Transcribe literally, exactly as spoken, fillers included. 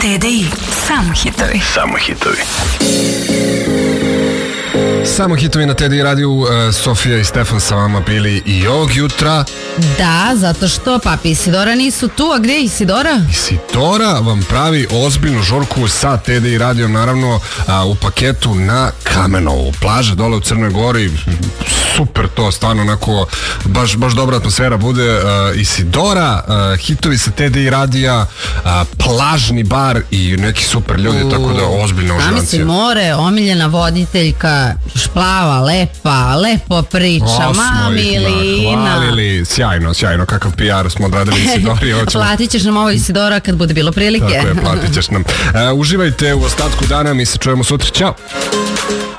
T D I, samo hitovi. Samo hitovi. Samo hitovi na T D I radiju. Sofija i Stefan sa vama bili i ovog jutra. Da, zato što papi Isidora nisu tu, a gdje je Isidora? Isidora vam pravi ozbiljnu žurku sa T D I radijom, naravno a, u paketu na Kamenovu. Plaže dole u Crnoj Gori, super to, stvarno onako, baš, baš dobra atmosfera bude. A, Isidora, a, hitovi sa T D I radija, a, plažni bar i neki super ljudi, u, tako da ozbiljna uživancija. Zamisli more, omiljena voditeljka, šplava, lepa, lepo priča, mamilina. Hvalili, sjajno, sjajno, kakav P R smo odradili Isidori. Platit ćeš nam ovo Isidora kad bude bilo prilike. Tako je, platit ćeš nam. Uh, uživajte u ostatku dana, mi se čujemo sutra, ćao.